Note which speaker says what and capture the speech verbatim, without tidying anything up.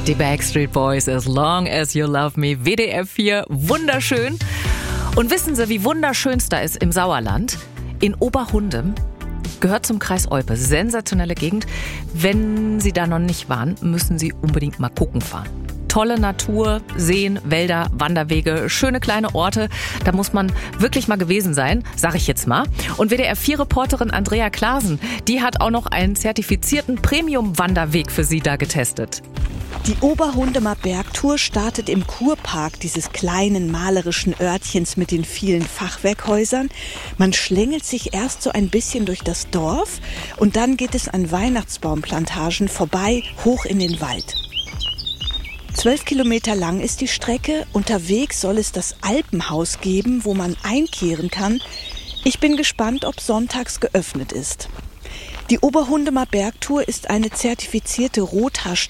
Speaker 1: Die Backstreet Boys, As Long As You Love Me, W D R vier, wunderschön. Und wissen Sie, wie wunderschön es da ist im Sauerland? In Oberhundem, gehört zum Kreis Olpe, sensationelle Gegend. Wenn Sie da noch nicht waren, müssen Sie unbedingt mal gucken fahren. Tolle Natur, Seen, Wälder, Wanderwege, schöne kleine Orte. Da muss man wirklich mal gewesen sein, sag ich jetzt mal. Und W D R vier-Reporterin Andrea Klaasen, die hat auch noch einen zertifizierten Premium-Wanderweg für Sie da getestet.
Speaker 2: Die Oberhundemer Bergtour startet im Kurpark dieses kleinen malerischen Örtchens mit den vielen Fachwerkhäusern. Man schlängelt sich erst so ein bisschen durch das Dorf und dann geht es an Weihnachtsbaumplantagen vorbei, hoch in den Wald. Zwölf Kilometer lang ist die Strecke. Unterwegs soll es das Alpenhaus geben, wo man einkehren kann. Ich bin gespannt, ob sonntags geöffnet ist. Die Oberhundemer Bergtour ist eine zertifizierte Rothaar